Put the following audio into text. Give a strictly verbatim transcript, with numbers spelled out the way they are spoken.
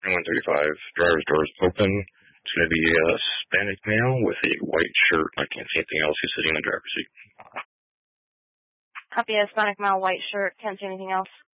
one thirty-five, driver's doors open. It's going to be a Hispanic male with a white shirt. I can't see anything else. He's sitting in the driver's seat. Copy, Hispanic male, white shirt. Can't see anything else.